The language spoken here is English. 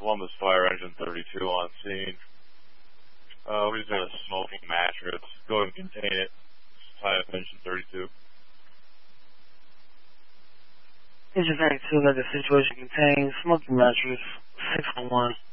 Columbus Fire Engine 32 on scene. We just got a smoking mattress. Go ahead and contain it. Tie up engine 32. Engine 32 got the situation contained. Smoking mattress 611.